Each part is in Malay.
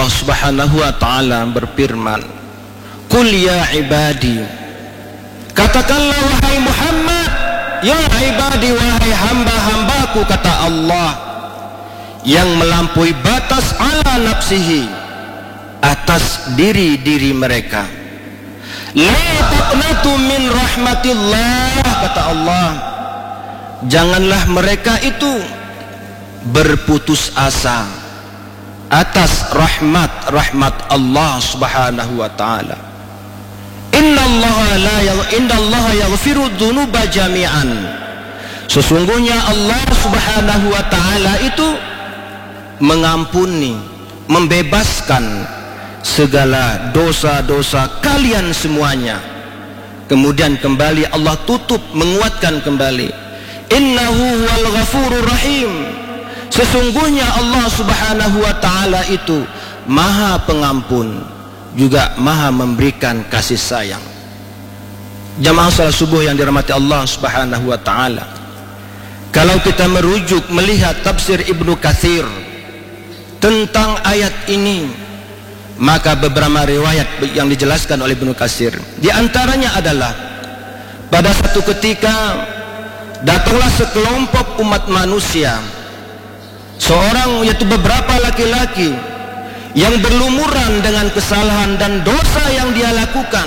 Allah Subhanahu wa ta'ala berfirman, "Qul ya ibadi," katakanlah wahai Muhammad, ya ibadi, wahai hamba-hambaku, kata Allah, yang melampaui batas ala nafsihi, atas diri-diri mereka. La taqnatu min rahmatillah, kata Allah, janganlah mereka itu berputus asa atas rahmat Allah Subhanahu wa ta'ala. Innallaha yaghfiru dzunuba jami'an. Sesungguhnya Allah Subhanahu wa ta'ala itu mengampuni, membebaskan segala dosa-dosa kalian semuanya. Kemudian kembali Allah tutup, menguatkan kembali, innahu huwal ghafurur rahim. Sesungguhnya Allah Subhanahu wa ta'ala itu maha pengampun, juga maha memberikan kasih sayang. Jamaah salat subuh yang dirahmati Allah Subhanahu wa ta'ala, kalau kita merujuk melihat tafsir Ibnu Katsir tentang ayat ini, maka beberapa riwayat yang dijelaskan oleh Ibnu Katsir, di antaranya adalah pada satu ketika datanglah sekelompok umat manusia, seorang, yaitu beberapa laki-laki yang berlumuran dengan kesalahan dan dosa yang dia lakukan,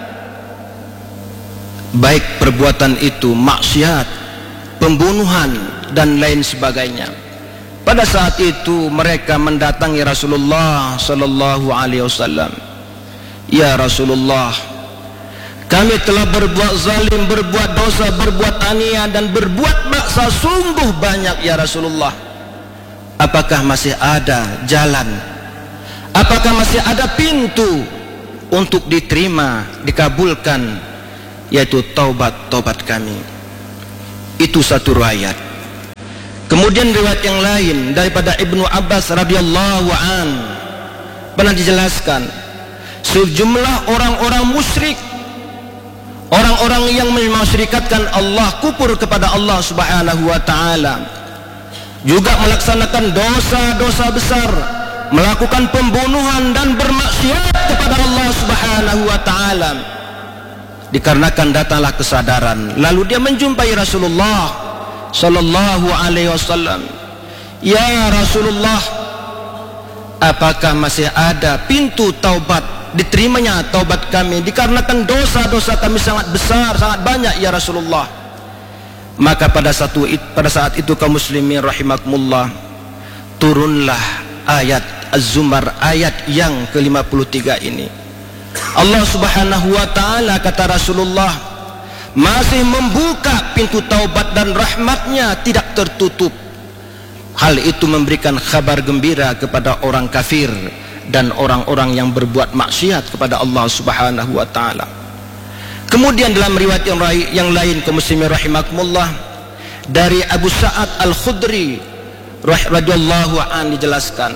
baik perbuatan itu maksiat, pembunuhan dan lain sebagainya. Pada saat itu mereka mendatangi Rasulullah sallallahu alaihi wasallam. Ya Rasulullah, kami telah berbuat zalim, berbuat dosa, berbuat aniaya dan berbuat maksa sungguh banyak ya Rasulullah. Apakah masih ada jalan? Apakah masih ada pintu untuk diterima, dikabulkan, yaitu taubat kami? Itu satu riwayat. Kemudian riwayat yang lain daripada Ibnu Abbas radhiyallahu an, pernah dijelaskan sejumlah orang-orang musyrik, orang-orang yang memusyrikatkan Allah, kufur kepada Allah Subhanahu wa ta'ala, juga melaksanakan dosa-dosa besar, melakukan pembunuhan dan bermaksiat kepada Allah Subhanahu wa ta'ala. Dikarenakan datanglah kesadaran, lalu dia menjumpai Rasulullah sallallahu alaihi wasallam. Ya Rasulullah, apakah masih ada pintu taubat, diterimanya taubat kami, dikarenakan dosa-dosa kami sangat besar, sangat banyak ya Rasulullah. Maka pada saat itu kaum muslimin rahimakumullah, turunlah ayat Az-Zumar, ayat yang ke-53 ini. Allah Subhanahu wa ta'ala, kata Rasulullah, masih membuka pintu taubat dan rahmatnya tidak tertutup. Hal itu memberikan kabar gembira kepada orang kafir dan orang-orang yang berbuat maksiat kepada Allah Subhanahu wa ta'ala. Kemudian dalam riwayat yang lain kaum muslimin rahimakumullah, dari Abu Sa'ad Al-Khudri radhiyallahu an dijelaskan,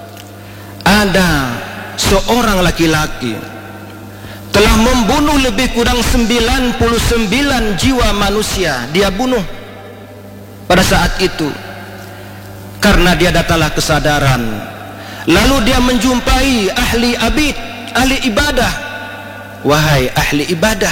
ada seorang laki-laki telah membunuh lebih kurang 99 jiwa manusia. Dia bunuh pada saat itu karena dia datanglah kesadaran. Lalu dia menjumpai ahli abid, ahli ibadah. Wahai ahli ibadah,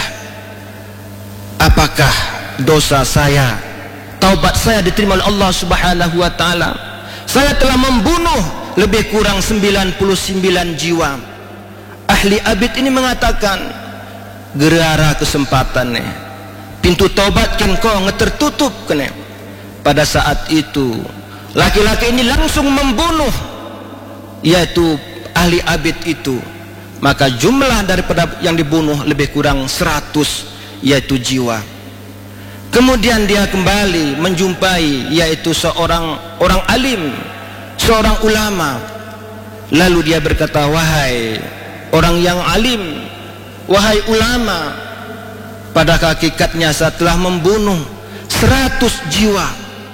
apakah dosa saya, taubat saya diterima oleh Allah Subhanahu wa ta'ala? Saya telah membunuh lebih kurang 99 jiwa. Ahli abid ini mengatakan, gerara kesempatan nih, pintu taubat kan kau tertutup kene. Pada saat itu laki-laki ini langsung membunuh, yaitu ahli abid itu. Maka jumlah daripada yang dibunuh lebih kurang 100, yaitu jiwa. Kemudian dia kembali menjumpai, yaitu seorang orang alim, seorang ulama. Lalu dia berkata, wahai orang yang alim, wahai ulama, pada hakikatnya saya telah membunuh 100 jiwa.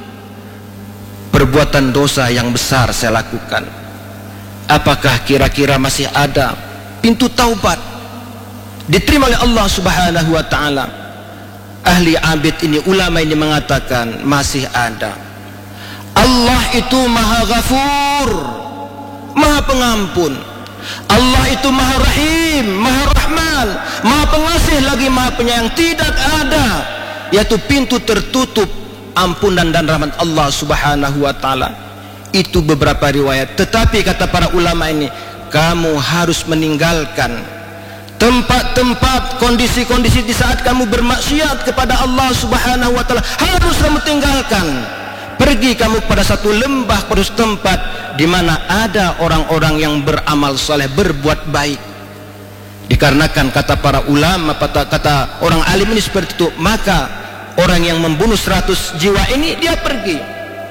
Perbuatan dosa yang besar saya lakukan. Apakah kira-kira masih ada pintu taubat diterima oleh Allah Subhanahu wa ta'ala? Ahli abid ini, ulama ini mengatakan masih ada. Allah itu maha ghafur, Maha Pengampun. Allah itu Maha Rahim, Maha Rahman, Maha Pengasih lagi Maha Penyayang. Tidak ada yaitu pintu tertutup ampunan dan rahmat Allah Subhanahu wa taala. Itu beberapa riwayat. Tetapi kata para ulama ini, kamu harus meninggalkan tempat-tempat, kondisi-kondisi di saat kamu bermaksiat kepada Allah Subhanahu wa taala. Harus kamu tinggalkan. Pergi kamu pada satu lembah, pada satu tempat di mana ada orang-orang yang beramal saleh, berbuat baik. Dikarenakan kata para ulama, kata orang alim ini seperti itu, maka orang yang membunuh 100 jiwa ini dia pergi.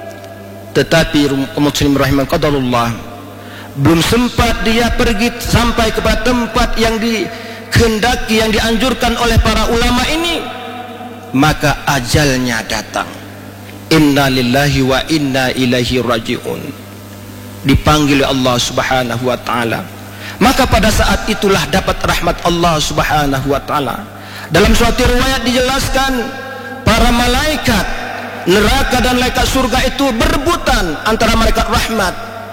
Tetapi muslim rahimakumullah, belum sempat dia pergi sampai kepada tempat yang dikehendaki, yang dianjurkan oleh para ulama ini, maka ajalnya datang. Inna lillahi wa inna ilaihi raji'un. Dipanggil Allah Subhanahu wa taala. Maka pada saat itulah dapat rahmat Allah Subhanahu wa taala. Dalam suatu riwayat dijelaskan, para malaikat neraka dan malaikat surga itu berebutan antara malaikat rahmat.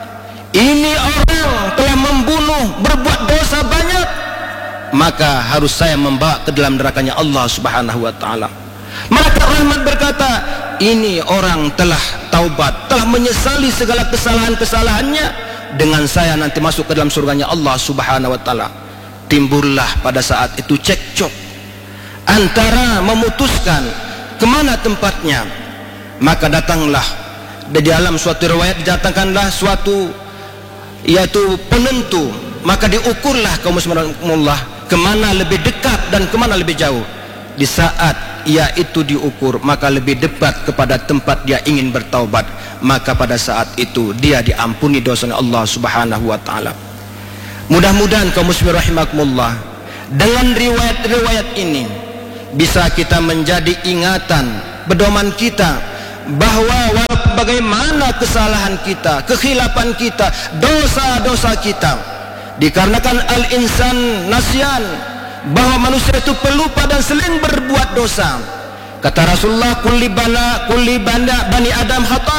Ini orang telah membunuh, berbuat dosa banyak, maka harus saya membawa ke dalam nerakanya Allah Subhanahu wa taala. Malaikat rahmat berkata, ini orang telah taubat, telah menyesali segala kesalahan-kesalahannya, dengan saya nanti masuk ke dalam surganya Allah Subhanahu wa taala. Timbullah pada saat itu cekcok antara memutuskan kemana tempatnya. Maka datanglah di dalam suatu riwayat, didatangkanlah suatu yaitu penentu. Maka diukurlah kaum muslimin kemana lebih dekat dan kemana lebih jauh. Di saat ia itu diukur, maka lebih dekat kepada tempat dia ingin bertaubat, maka pada saat itu dia diampuni dosanya Allah Subhanahu wa taala. Mudah-mudahan kaum muslimin rahimakumullah, dengan riwayat-riwayat ini bisa kita menjadi ingatan, pedoman kita, bahwa walaupun bagaimana kesalahan kita, kekhilapan kita, dosa-dosa kita, dikarenakan al-insan nasyan, bahwa manusia itu pelupa dan sering berbuat dosa. Kata Rasulullah, kulli bani Adam khata.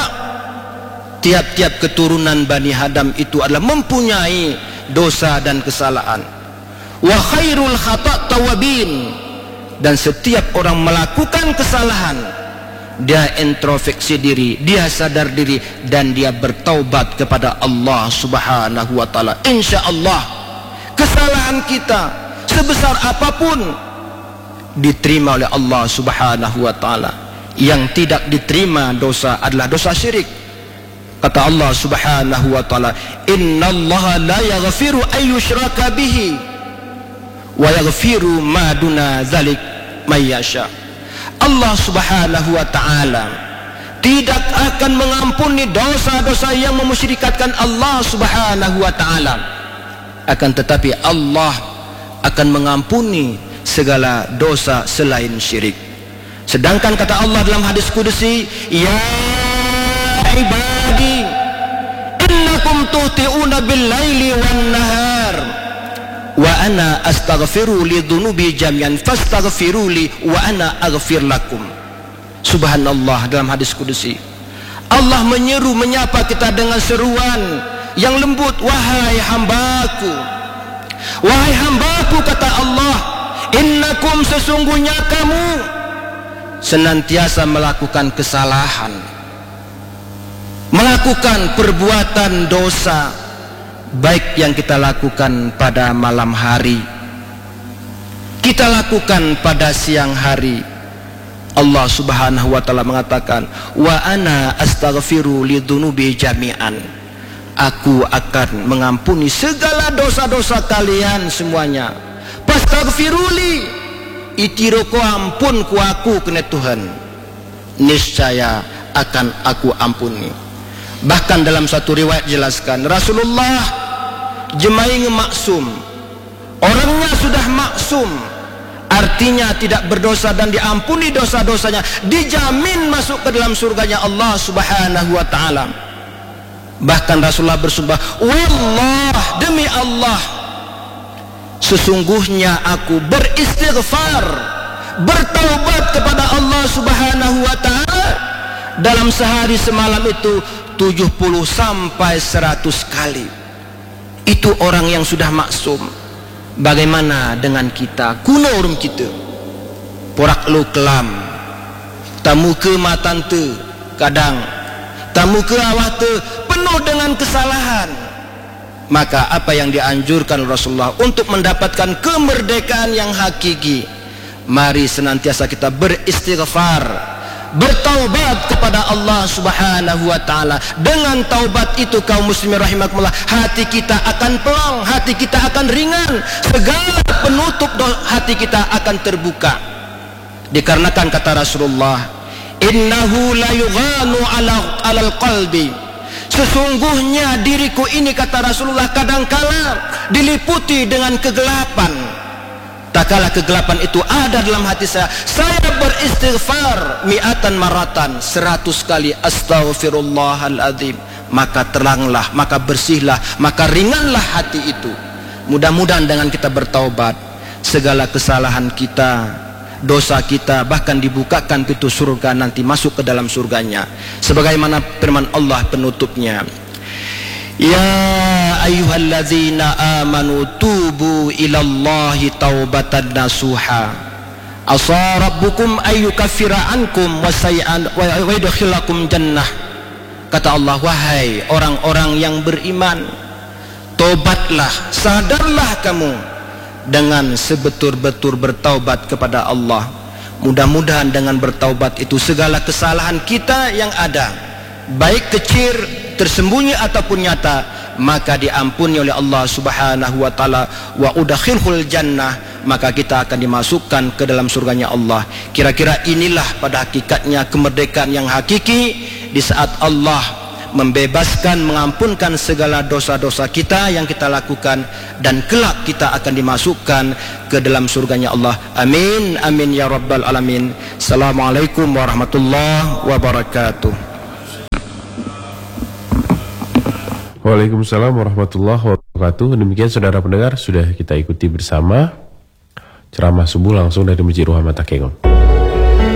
Tiap-tiap keturunan Bani Adam itu adalah mempunyai dosa dan kesalahan. Wa khairul khata' tawabin. Dan setiap orang melakukan kesalahan, dia introspeksi diri, dia sadar diri, dan dia bertaubat kepada Allah Subhanahu wa taala. Insyaallah kesalahan kita sebesar apapun diterima oleh Allah Subhanahu wa taala. Yang tidak diterima dosa adalah dosa syirik. Kata Allah Subhanahu wa taala, innallaha la yaghfiru an yushraka bihi wa yaghfiru ma duna dzalik may yasha. Allah Subhanahu wa taala tidak akan mengampuni dosa-dosa yang memusyrikatkan Allah Subhanahu wa taala. Akan tetapi Allah akan mengampuni segala dosa selain syirik. Sedangkan kata Allah dalam hadis kudusi, ya ibadi innakum tuhti'una bil-laili wan-nahar wa ana astaghfiru lidzunubi jami'an fastaghfiruli wa ana aghfir lakum. Subhanallah, dalam hadis kudusi Allah menyeru, menyapa kita dengan seruan yang lembut, wahai hambaku, wahai hambaku, kata Allah, innakum, sesungguhnya kamu senantiasa melakukan kesalahan, melakukan perbuatan dosa, baik yang kita lakukan pada malam hari, kita lakukan pada siang hari. Allah Subhanahu wa taala mengatakan, wa ana astaghfiru lidzunubi jami'an. Aku akan mengampuni segala dosa-dosa kalian semuanya. Fastaghfiruli, itiroko ampun ku aku kena Tuhan, niscaya akan aku ampuni. Bahkan dalam satu riwayat jelaskan, Rasulullah jemaing maksum, orangnya sudah maksum, artinya tidak berdosa dan diampuni dosa-dosanya, dijamin masuk ke dalam surganya Allah Subhanahu wa taala. Bahkan Rasulullah bersumpah, wallah, demi Allah, sesungguhnya aku beristighfar, bertaubat kepada Allah Subhanahu wa taala dalam sehari semalam itu 70 sampai 100 kali. Itu orang yang sudah maksum. Bagaimana dengan kita? Kuno orang kita. Porak lu kelam. Tamu ke matante kadang. Tamu ke awah te penuh dengan kesalahan. Maka apa yang dianjurkan Rasulullah untuk mendapatkan kemerdekaan yang hakiki, mari senantiasa kita beristighfar, bertaubat kepada Allah Subhanahu wa taala. Dengan taubat itu kaum muslimin rahimakumullah, hati kita akan pelong, hati kita akan ringan, segala penutup hati kita akan terbuka. Dikarenakan kata Rasulullah, innahu la yughanu alal qalbi, sesungguhnya diriku ini, kata Rasulullah, kadangkala diliputi dengan kegelapan. Tak kala kegelapan itu ada dalam hati saya beristighfar mi'atan maratan, 100 kali astaghfirullahaladzim, maka teranglah, maka bersihlah, maka ringanlah hati itu. Mudah-mudahan dengan kita bertaubat, segala kesalahan kita, dosa kita, bahkan dibukakan pintu surga, nanti masuk ke dalam surganya. Sebagaimana firman Allah penutupnya, ya ayyuhalladzina amanu tubu ilallahi taubatan nasuha asa rabbukum ayyukaffira ankum wa yudkhilakum jannah. Kata Allah, wahai orang-orang yang beriman, tobatlah, sadarlah kamu dengan sebetul-betul bertaubat kepada Allah. Mudah-mudahan dengan bertaubat itu segala kesalahan kita yang ada, baik kecil, tersembunyi ataupun nyata, maka diampuni oleh Allah Subhanahu wa taala. Wa udkhilhul jannah, maka kita akan dimasukkan ke dalam surganya Allah. Kira-kira inilah pada hakikatnya kemerdekaan yang hakiki, di saat Allah membebaskan, mengampunkan segala dosa-dosa kita yang kita lakukan, dan kelak kita akan dimasukkan ke dalam surganya Allah. Amin, amin ya rabbal alamin. Assalamualaikum warahmatullahi wabarakatuh. Waalaikumsalam warahmatullahi wabarakatuh. Demikian saudara pendengar, sudah kita ikuti bersama ceramah subuh langsung dari Masjid Ruhamatakenggon.